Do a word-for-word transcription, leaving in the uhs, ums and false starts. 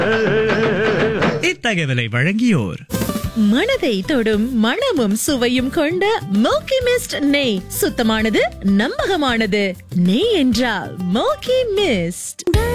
இத்தகவலை வழங்கியோர் மனதை தொடும் மணமும் சுவையும் கொண்ட மோக்கி மிஸ்ட் நெய். சுத்தமானது, நம்பகமானது. நெய் என்றால் மோக்கி மிஸ்ட்.